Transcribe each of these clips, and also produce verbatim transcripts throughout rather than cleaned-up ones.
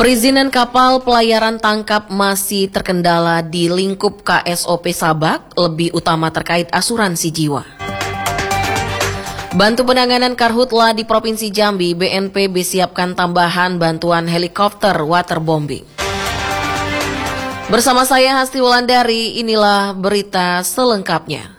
Perizinan kapal pelayaran tangkap masih terkendala di lingkup K S O P Sabak, lebih utama terkait asuransi jiwa. Bantu penanganan karhutla di Provinsi Jambi, B N P B siapkan tambahan bantuan helikopter waterbombing. Bersama saya Hasti Wulandari, inilah berita selengkapnya.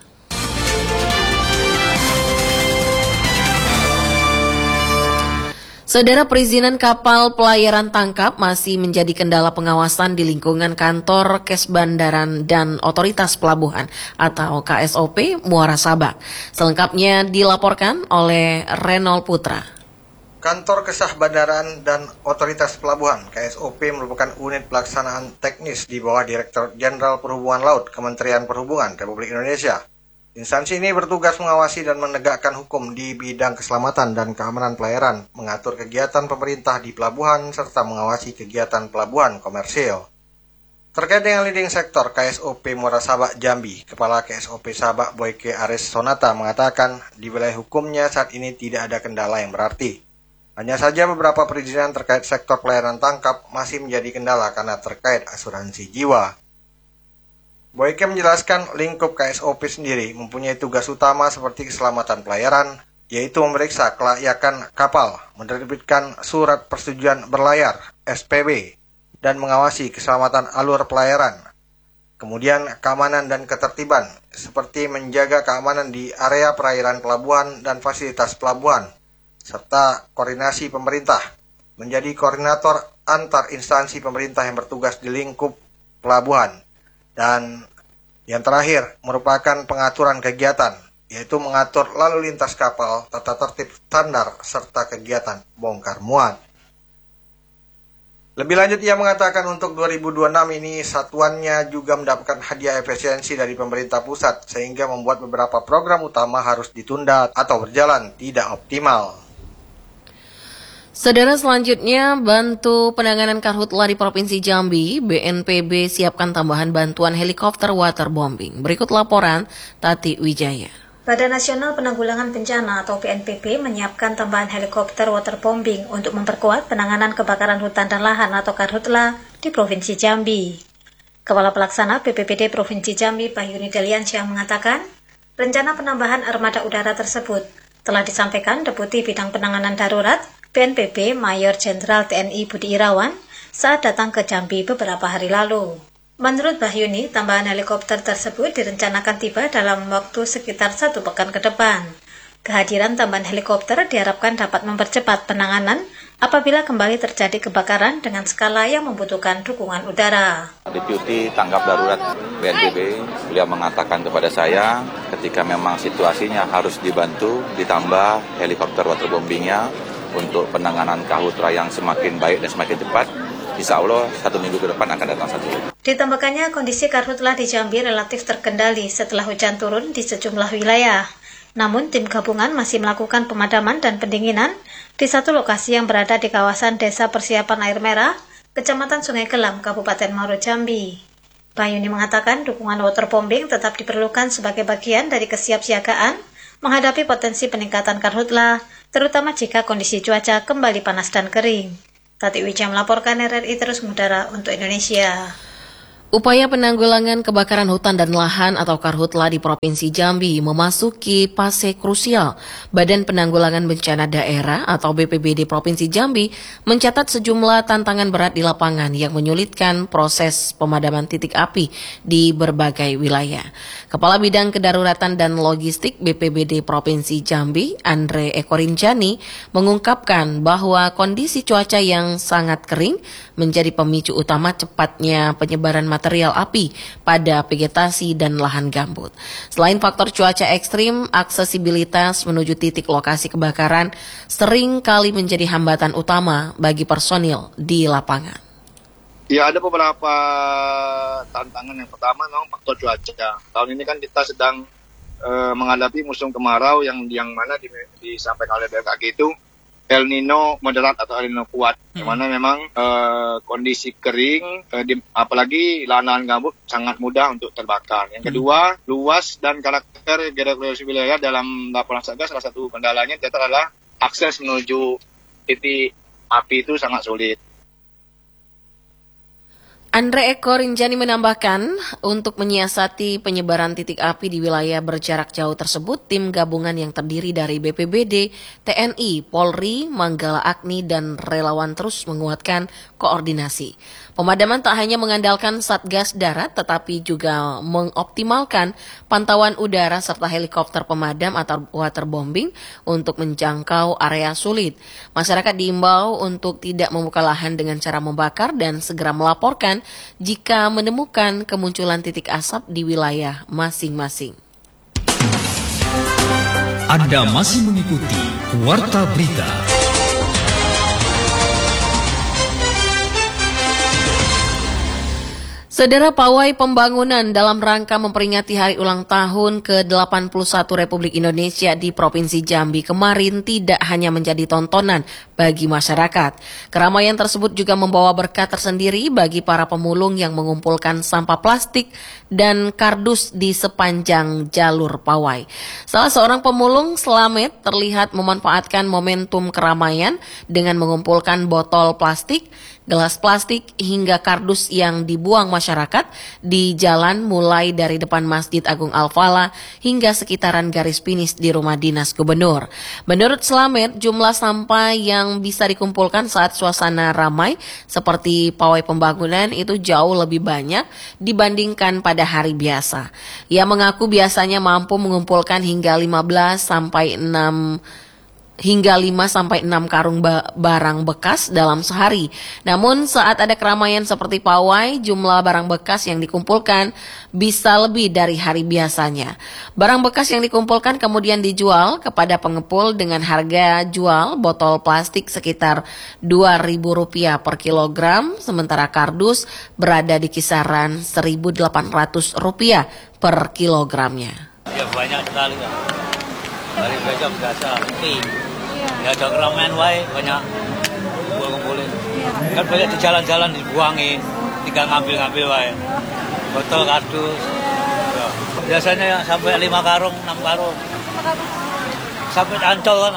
Saudara, perizinan kapal pelayaran tangkap masih menjadi kendala pengawasan di lingkungan kantor Kes Bandaran dan Otoritas Pelabuhan atau K S O P Muara Sabak. Selengkapnya dilaporkan oleh Renol Putra. Kantor Kesah Bandaran dan Otoritas Pelabuhan K S O P merupakan unit pelaksanaan teknis di bawah Direktur Jenderal Perhubungan Laut Kementerian Perhubungan Republik Indonesia. Instansi ini bertugas mengawasi dan menegakkan hukum di bidang keselamatan dan keamanan pelayaran, mengatur kegiatan pemerintah di pelabuhan, serta mengawasi kegiatan pelabuhan komersil. Terkait dengan leading sektor K S O P Muara Sabak Jambi, Kepala K S O P Sabak Boyke Aris Sonata mengatakan di wilayah hukumnya saat ini tidak ada kendala yang berarti. Hanya saja beberapa perizinan terkait sektor pelayaran tangkap masih menjadi kendala karena terkait asuransi jiwa. Boyke menjelaskan lingkup K S O P sendiri mempunyai tugas utama seperti keselamatan pelayaran, yaitu memeriksa kelayakan kapal, menerbitkan surat persetujuan berlayar S P B, dan mengawasi keselamatan alur pelayaran. Kemudian keamanan dan ketertiban, seperti menjaga keamanan di area perairan pelabuhan dan fasilitas pelabuhan, serta koordinasi pemerintah, menjadi koordinator antar instansi pemerintah yang bertugas di lingkup pelabuhan. Dan yang terakhir merupakan pengaturan kegiatan, yaitu mengatur lalu lintas kapal, tata tertib standar, serta kegiatan bongkar muat. Lebih lanjut ia mengatakan untuk dua ribu dua puluh enam ini satuannya juga mendapatkan hadiah efisiensi dari pemerintah pusat, sehingga membuat beberapa program utama harus ditunda atau berjalan tidak optimal. Saudara, selanjutnya, bantu penanganan karhutla di Provinsi Jambi, B N P B siapkan tambahan bantuan helikopter waterbombing. Berikut laporan Tati Wijaya. Badan Nasional Penanggulangan Bencana atau B N P B menyiapkan tambahan helikopter waterbombing untuk memperkuat penanganan kebakaran hutan dan lahan atau karhutla di Provinsi Jambi. Kepala Pelaksana B P B D Provinsi Jambi, Bahyuni Deliansyah mengatakan, rencana penambahan armada udara tersebut telah disampaikan Deputi Bidang Penanganan Darurat B N P B Mayor Jenderal T N I Budi Irawan saat datang ke Jambi beberapa hari lalu. Menurut Bahyuni, tambahan helikopter tersebut direncanakan tiba dalam waktu sekitar satu pekan ke depan. Kehadiran tambahan helikopter diharapkan dapat mempercepat penanganan apabila kembali terjadi kebakaran dengan skala yang membutuhkan dukungan udara. Deputi Tanggap Darurat B N P B, beliau mengatakan kepada saya ketika memang situasinya harus dibantu, ditambah helikopter waterbombingnya untuk penanganan karhutla yang semakin baik dan semakin cepat, insya Allah satu minggu ke depan akan datang satu. Ditambahkannya kondisi karhutla di Jambi relatif terkendali setelah hujan turun di sejumlah wilayah. Namun tim gabungan masih melakukan pemadaman dan pendinginan di satu lokasi yang berada di kawasan Desa Persiapan Air Merah, Kecamatan Sungai Kelam, Kabupaten Mauro Jambi. Bahyuni mengatakan dukungan waterbombing tetap diperlukan sebagai bagian dari kesiapsiagaan menghadapi potensi peningkatan karhutla, terutama jika kondisi cuaca kembali panas dan kering. Tati Wijaya melaporkan R R I terus mengudara untuk Indonesia. Upaya penanggulangan kebakaran hutan dan lahan atau karhutla di Provinsi Jambi memasuki fase krusial. Badan Penanggulangan Bencana Daerah atau B P B D Provinsi Jambi mencatat sejumlah tantangan berat di lapangan yang menyulitkan proses pemadaman titik api di berbagai wilayah. Kepala Bidang Kedaruratan dan Logistik B P B D Provinsi Jambi, Andre Eko Rinjani, mengungkapkan bahwa kondisi cuaca yang sangat kering menjadi pemicu utama cepatnya penyebaran material material api pada vegetasi dan lahan gambut. Selain faktor cuaca ekstrim, aksesibilitas menuju titik lokasi kebakaran sering kali menjadi hambatan utama bagi personil di lapangan. Ya, ada beberapa tantangan. Yang pertama memang faktor cuaca. Tahun ini kan kita sedang e, menghadapi musim kemarau yang yang mana di, disampaikan oleh B M K G itu El Nino moderat atau El Nino kuat, hmm. di mana memang uh, kondisi kering, uh, di, apalagi lahan-lahan gambut sangat mudah untuk terbakar. Yang kedua, hmm. luas dan karakter geografis wilayah dalam laporan Satgas salah satu kendalanya ternyata adalah akses menuju titik api itu sangat sulit. Andre Eko Rinjani menambahkan, untuk menyiasati penyebaran titik api di wilayah berjarak jauh tersebut, tim gabungan yang terdiri dari B P B D, T N I, Polri, Manggala Agni, dan relawan terus menguatkan koordinasi. Pemadaman tak hanya mengandalkan Satgas Darat, tetapi juga mengoptimalkan pantauan udara serta helikopter pemadam atau waterbombing untuk menjangkau area sulit. Masyarakat diimbau untuk tidak membuka lahan dengan cara membakar dan segera melaporkan jika menemukan kemunculan titik asap di wilayah masing-masing. Anda masih mengikuti Warta Berita. Saudara, pawai pembangunan dalam rangka memperingati hari ulang tahun ke delapan puluh satu Republik Indonesia di Provinsi Jambi kemarin tidak hanya menjadi tontonan bagi masyarakat. Keramaian tersebut juga membawa berkah tersendiri bagi para pemulung yang mengumpulkan sampah plastik dan kardus di sepanjang jalur pawai. Salah seorang pemulung, Slamet, terlihat memanfaatkan momentum keramaian dengan mengumpulkan botol plastik, gelas plastik hingga kardus yang dibuang masyarakat di jalan mulai dari depan Masjid Agung Al-Falah hingga sekitaran garis finish di rumah dinas gubernur. Menurut Slamet, jumlah sampah yang bisa dikumpulkan saat suasana ramai seperti pawai pembangunan itu jauh lebih banyak dibandingkan pada hari biasa. Ia mengaku biasanya mampu mengumpulkan hingga lima belas sampai enam hingga lima sampai enam karung barang bekas dalam sehari. Namun saat ada keramaian seperti pawai, jumlah barang bekas yang dikumpulkan bisa lebih dari hari biasanya. Barang bekas yang dikumpulkan kemudian dijual kepada pengepul dengan harga jual botol plastik sekitar dua ribu rupiah per kilogram, sementara kardus berada di kisaran seribu delapan ratus rupiah per kilogramnya. Ya banyak sekali kan. Dari besok biasa, tapi ya ada keramaian wae, banyak kumpul-kumpulin. Kan banyak di jalan-jalan dibuangin, tinggal ngambil-ngambil wae. Botol, kardus. Ya. Biasanya ya, sampai lima karung, enam karung. Sampai ancol kan.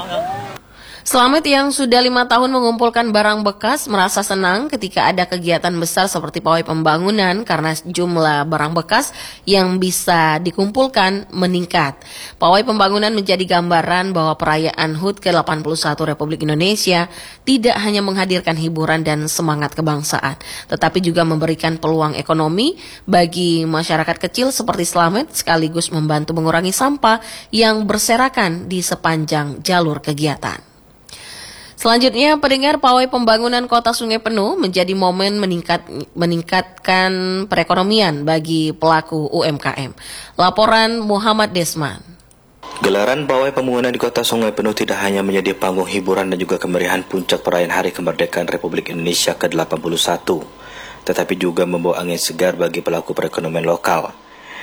Slamet yang sudah lima tahun mengumpulkan barang bekas merasa senang ketika ada kegiatan besar seperti pawai pembangunan karena jumlah barang bekas yang bisa dikumpulkan meningkat. Pawai pembangunan menjadi gambaran bahwa perayaan H U T ke delapan puluh satu Republik Indonesia tidak hanya menghadirkan hiburan dan semangat kebangsaan, tetapi juga memberikan peluang ekonomi bagi masyarakat kecil seperti Slamet sekaligus membantu mengurangi sampah yang berserakan di sepanjang jalur kegiatan. Selanjutnya, pendengar, pawai pembangunan Kota Sungai Penuh menjadi momen meningkat, meningkatkan perekonomian bagi pelaku U M K M. Laporan Muhammad Desman. Gelaran pawai pembangunan di Kota Sungai Penuh tidak hanya menjadi panggung hiburan dan juga kemeriahan puncak perayaan Hari Kemerdekaan Republik Indonesia ke delapan puluh satu, tetapi juga membawa angin segar bagi pelaku perekonomian lokal.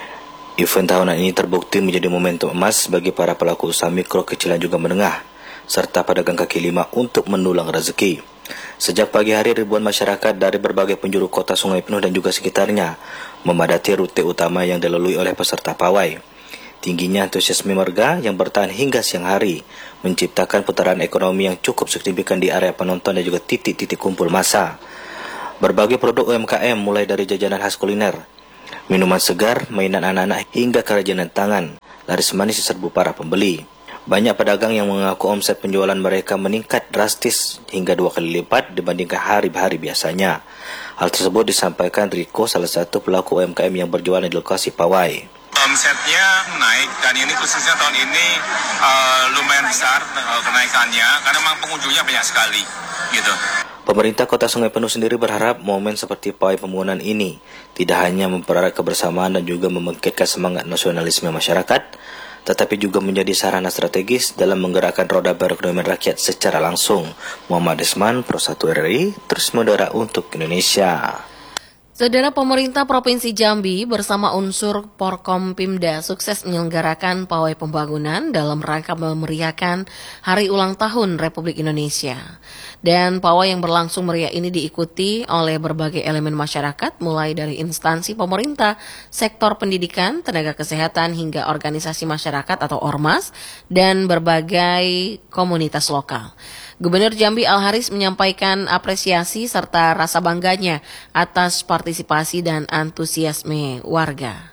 Event tahunan ini terbukti menjadi momentum emas bagi para pelaku usaha mikro, kecil dan juga menengah, serta pedagang kaki lima untuk mendulang rezeki. Sejak pagi hari, ribuan masyarakat dari berbagai penjuru Kota Sungai Penuh dan juga sekitarnya memadati rute utama yang dilalui oleh peserta pawai. Tingginya antusiasme warga yang bertahan hingga siang hari menciptakan putaran ekonomi yang cukup signifikan di area penonton dan juga titik-titik kumpul massa. Berbagai produk U M K M mulai dari jajanan khas kuliner, minuman segar, mainan anak-anak hingga kerajinan tangan laris manis diserbu para pembeli. Banyak pedagang yang mengaku omset penjualan mereka meningkat drastis hingga dua kali lipat dibandingkan hari-hari biasanya. Hal tersebut disampaikan Riko, salah satu pelaku U M K M yang berjualan di lokasi pawai. Omsetnya naik dan ini khususnya tahun ini uh, lumayan besar uh, kenaikannya karena memang pengunjungnya banyak sekali gitu. Pemerintah Kota Sungai Penuh sendiri berharap momen seperti pawai pembangunan ini tidak hanya mempererat kebersamaan dan juga membangkitkan semangat nasionalisme masyarakat, tetapi juga menjadi sarana strategis dalam menggerakkan roda perekonomian rakyat secara langsung. Muhammad Desman, Pro satu R I, terus mendorong untuk Indonesia. Saudara, pemerintah Provinsi Jambi bersama unsur Porkompimda sukses menyelenggarakan pawai pembangunan dalam rangka memeriahkan Hari Ulang Tahun Republik Indonesia. Dan pawai yang berlangsung meriah ini diikuti oleh berbagai elemen masyarakat, mulai dari instansi pemerintah, sektor pendidikan, tenaga kesehatan, hingga organisasi masyarakat atau ormas, dan berbagai komunitas lokal. Gubernur Jambi Al-Haris menyampaikan apresiasi serta rasa bangganya atas partisipasi dan antusiasme warga.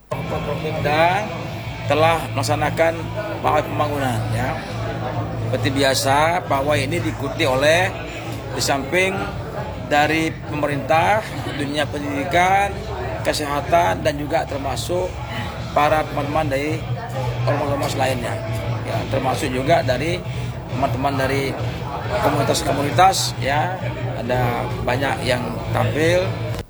Propinda telah melaksanakan pawai pembangunan, ya. Seperti biasa, pawai ini diikuti oleh di samping dari pemerintah, dunia pendidikan, kesehatan, dan juga termasuk para teman-teman dari ormas-ormas lainnya, ya, termasuk juga dari teman-teman dari komunitas-komunitas, ya, ada banyak yang tampil.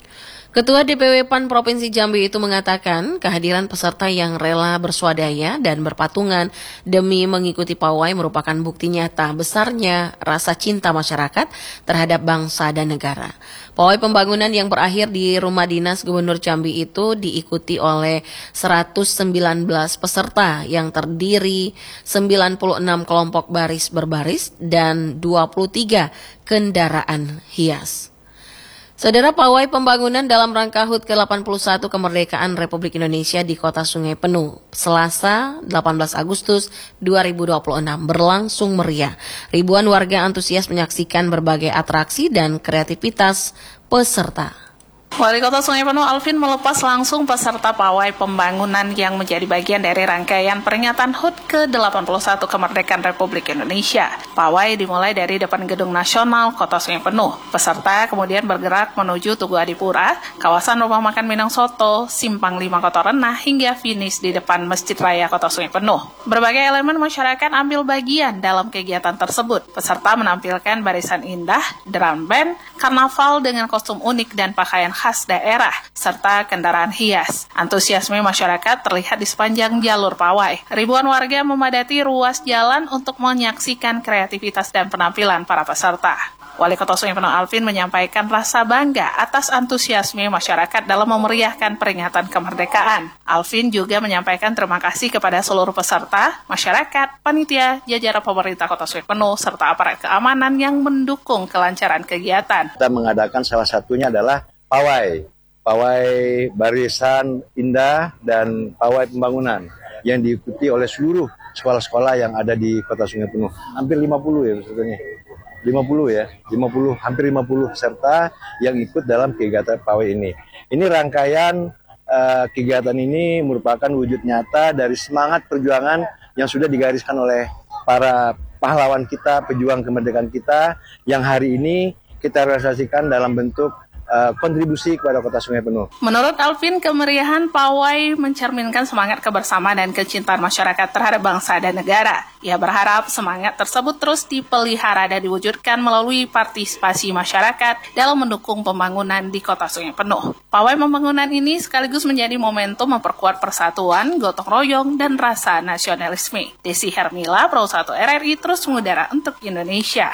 Ketua D P W P A N Provinsi Jambi itu mengatakan kehadiran peserta yang rela bersuadaya dan berpatungan demi mengikuti pawai merupakan bukti nyata besarnya rasa cinta masyarakat terhadap bangsa dan negara. Pawai pembangunan yang berakhir di Rumah Dinas Gubernur Jambi itu diikuti oleh seratus sembilan belas peserta yang terdiri sembilan puluh enam kelompok baris berbaris dan dua puluh tiga kendaraan hias. Saudara, pawai pembangunan dalam rangka H U T ke delapan puluh satu kemerdekaan Republik Indonesia di Kota Sungai Penuh, Selasa delapan belas Agustus dua ribu dua puluh enam berlangsung meriah. Ribuan warga antusias menyaksikan berbagai atraksi dan kreativitas peserta. Wali Kota Sungai Penuh Alvin melepas langsung peserta pawai pembangunan yang menjadi bagian dari rangkaian peringatan H U T ke delapan puluh satu kemerdekaan Republik Indonesia. Pawai dimulai dari depan Gedung Nasional Kota Sungai Penuh. Peserta kemudian bergerak menuju Tugu Adipura, kawasan rumah makan Minang Soto, Simpang lima Kota Renah, hingga finish di depan Masjid Raya Kota Sungai Penuh. Berbagai elemen masyarakat ambil bagian dalam kegiatan tersebut. Peserta menampilkan barisan indah, drum band, karnaval dengan kostum unik dan pakaian khas daerah, serta kendaraan hias. Antusiasme masyarakat terlihat di sepanjang jalur pawai. Ribuan warga memadati ruas jalan untuk menyaksikan kreativitas dan penampilan para peserta. Wali Kota Sungai Penuh Alvin menyampaikan rasa bangga atas antusiasme masyarakat dalam memeriahkan peringatan kemerdekaan. Alvin juga menyampaikan terima kasih kepada seluruh peserta, masyarakat, panitia, jajaran pemerintah Kota Sungai Penuh, serta aparat keamanan yang mendukung kelancaran kegiatan. Kita mengadakan salah satunya adalah pawai, pawai barisan indah dan pawai pembangunan yang diikuti oleh seluruh sekolah-sekolah yang ada di Kota Sungai Penuh. Hampir lima puluh ya sebetulnya. lima puluh ya, lima puluh, hampir lima puluh peserta yang ikut dalam kegiatan pawai ini. Ini rangkaian uh, kegiatan ini merupakan wujud nyata dari semangat perjuangan yang sudah digariskan oleh para pahlawan kita, pejuang kemerdekaan kita, yang hari ini kita realisasikan dalam bentuk Uh, kontribusi kepada Kota Sungai Penuh. Menurut Alvin, kemeriahan pawai mencerminkan semangat kebersamaan dan kecintaan masyarakat terhadap bangsa dan negara. Ia berharap semangat tersebut terus dipelihara dan diwujudkan melalui partisipasi masyarakat dalam mendukung pembangunan di Kota Sungai Penuh. Pawai pembangunan ini sekaligus menjadi momentum memperkuat persatuan, gotong royong, dan rasa nasionalisme. Desi Hermila, Pro satu R R I, terus mengudara untuk Indonesia.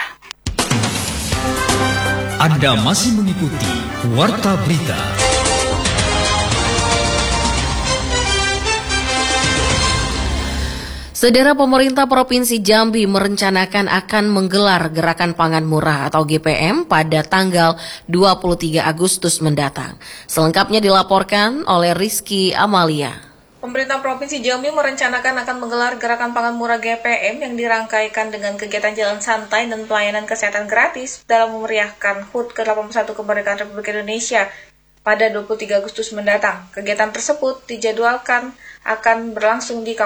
Anda masih mengikuti Warta Berita. Saudara, pemerintah Provinsi Jambi merencanakan akan menggelar Gerakan Pangan Murah atau G P M pada tanggal dua puluh tiga Agustus mendatang. Selengkapnya dilaporkan oleh Rizky Amalia. Pemerintah Provinsi Jambi merencanakan akan menggelar Gerakan Pangan Murah G P M yang dirangkaikan dengan kegiatan jalan santai dan pelayanan kesehatan gratis dalam memeriahkan H U T ke delapan puluh satu kemerdekaan Republik Indonesia pada dua puluh tiga Agustus mendatang. Kegiatan tersebut dijadwalkan akan berlangsung di